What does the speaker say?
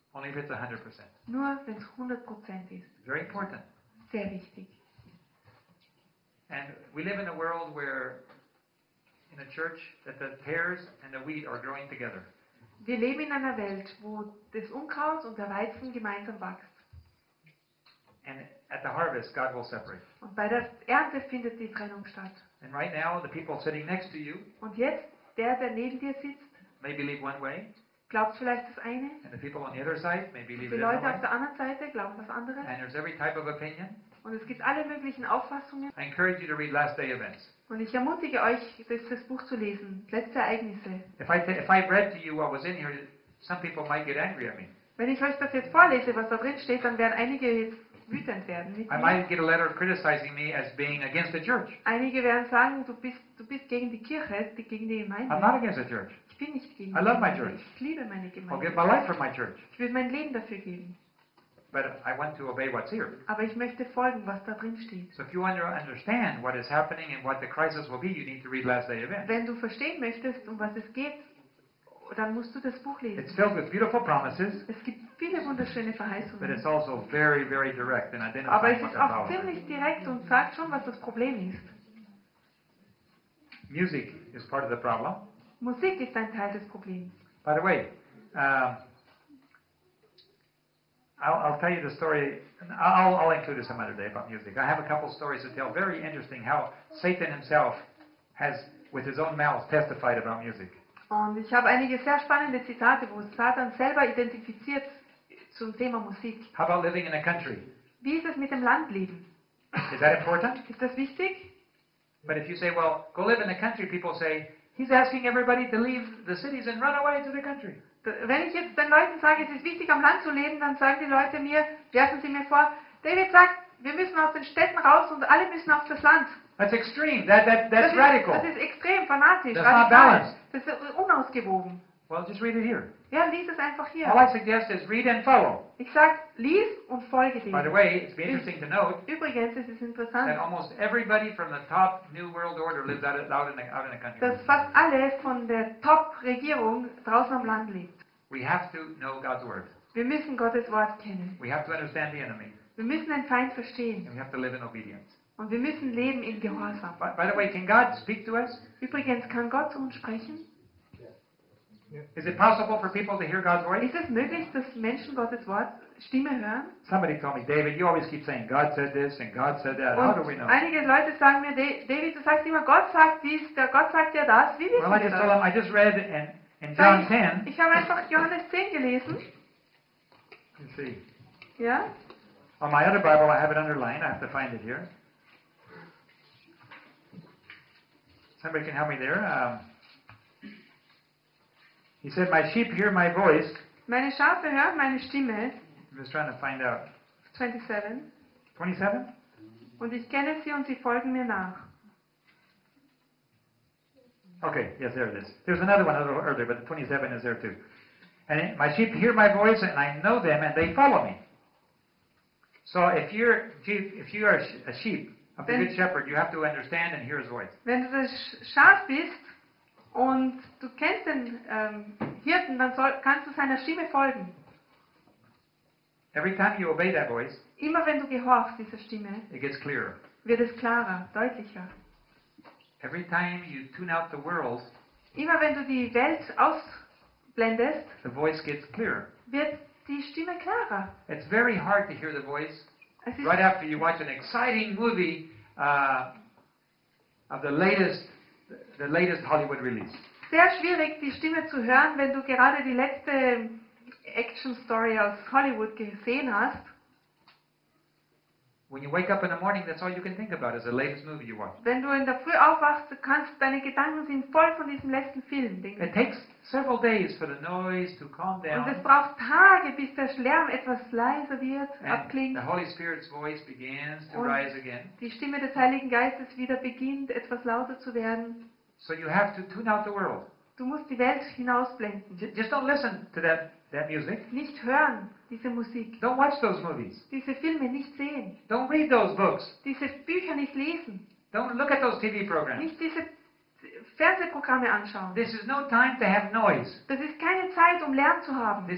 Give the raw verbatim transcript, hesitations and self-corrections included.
Only if it's one hundred percent. Nur wenn es hundert Prozent ist. Very important. Sehr wichtig. And we live in a world where, in a church, that the tares and the wheat are growing together. Wir leben in einer Welt, wo das Unkraut und der Weizen gemeinsam wächst. And at the harvest, God will separate. Und bei der Ernte findet die Trennung statt. And right now, the people sitting next to you Und jetzt, der, der neben dir sitzt, may believe one way, glaubt vielleicht das eine. and the people on the other side may believe Die it another Leute auf way. der anderen Seite glauben das andere. And there's every type of opinion. Und es gibt alle möglichen Auffassungen. I encourage you to read last day events. Und ich ermutige euch, das, das Buch zu lesen. Letzte Ereignisse. If I, t- if I read to you what was in here, some people might get angry at me. Wenn ich euch das jetzt vorlese, was da drin steht, dann werden einige jetzt wütend werden mit I mir. might get a letter criticizing me as being against the church. Einige werden sagen, du bist, du bist gegen die Kirche, die- gegen die I'm Gemeinde. not against the church. Ich bin nicht gegen I die love my Gemeinde. church. Ich liebe meine I'll Gemeinde. give my life for my church. Ich will mein Leben dafür geben. But I want to obey what's here. Aber ich möchte folgen, was da drin steht. So if you want to understand what is happening and what the crisis will be, you need to read last day events. Wenn du verstehen möchtest, um was es geht, dann musst du das Buch It's lesen. filled with beautiful promises, Es gibt viele wunderschöne but Verheißungen. it's also very, very direct in Aber es identifying what ist the auch problem is. ziemlich direkt und sagt schon, was das Problem ist. Music is part of the problem. Musik ist ein Teil des Problems. By the way, um, I'll, I'll tell you the story. I'll, I'll include it some other day about music. I have a couple stories to tell. Very interesting how Satan himself has, with his own mouth, testified about music. Und ich habe einige sehr spannende Zitate, wo Satan selber identifiziert zum Thema Musik. How about living in a country? Wie ist es mit dem Landleben? Is that important? Ist das wichtig? But if you say, well, go live in the country, people say, he's asking everybody to leave the cities and run away to the country. Wenn ich jetzt den Leuten sage, es ist wichtig am Land zu leben, dann sagen die Leute mir, werfen sie mir vor, David sagt, wir müssen aus den Städten raus und alle müssen auf das Land. That's extreme. That, that, that's das, ist, radical. das ist extrem fanatisch, That's not radikal. balanced. Das ist unausgewogen. Well, just read it here. Ja, lies es einfach hier. All I suggest is read and follow. Ich sage, lies und folge dem. By the way, it's interesting to note Übrigens, es ist that interessant, almost everybody from the top New World Order lives out, out, in, the, out in the country. dass fast alle von der Top-Regierung draußen am Land lebt. We have to know God's Word. Wir müssen Gottes Wort kennen. We have to understand the enemy. Wir müssen den Feind verstehen. And we have to live in obedience. Und wir müssen leben in Gehorsam. By, by the way, can God speak to us? Übrigens, kann Gott zu uns sprechen? Is it possible for people to hear God's voice? Ist es möglich, dass Menschen Gottes Wort, Stimme hören? Somebody told me, David, you always keep saying God said this and God said that. How do we Und know? einige Leute sagen mir, "Da- David, du sagst immer, Gott sagt dies, der Gott sagt ja das. Wie wissen Well, I wir just told him, das? I just read in, in Sag John ich, ten. ich habe einfach Johannes zehn gelesen. Let's see. Ja? On my other Bible, I have it underlined. I have to find it here. Somebody can help me there. Um, he said, my sheep hear my voice. Meine Schafe hören meine Stimme. I'm just trying to find out. siebenundzwanzig. twenty-seven? Und ich kenne sie und sie folgen mir nach. Okay, yes, there it is. There's another one a little earlier, but the twenty-seven is there too. And it, my sheep hear my voice, and I know them, and they follow me. So if you're if you are a sheep of the Wenn- Good Shepherd, you have to understand and hear His voice. Wenn du das Schaf bist und du kennst den ähm, Hirten, dann soll, kannst du seiner Stimme folgen. Every time you obey that voice, Immer wenn du gehorchst dieser Stimme, it gets clearer. wird es klarer, deutlicher. Every time you tune out the world, Immer wenn du die Welt ausblendest, the voice gets clearer. wird die Stimme klarer. It's very hard to hear the voice Es ist right after you watch an exciting movie uh, of the latest, the latest Hollywood release. sehr schwierig, die Stimme zu hören, wenn du gerade die letzte Action-Story aus Hollywood gesehen hast. When you wake up in the morning, that's all you can think about is the latest movie you watch. Wenn du in der Früh aufwachst, kannst deine Gedanken sind voll von diesem letzten Film. Den- It takes several days for the noise to calm Und es down, braucht Tage, bis der Lärm etwas leiser wird, and abklingt. the Holy Spirit's voice begins to Und rise again. die Stimme des Heiligen Geistes wieder beginnt, etwas lauter zu werden. So you have to tune out the world. Du musst die Welt hinausblenden. J- Just don't listen to that, that music. Nicht hören, diese Musik. Don't watch those movies. Diese Filme nicht sehen. Don't read those books. Diese Bücher nicht lesen. Don't look at those T V programs. Nicht diese Fernsehprogramme anschauen. This is no time to have noise. Das ist keine Zeit, um Lärm zu haben.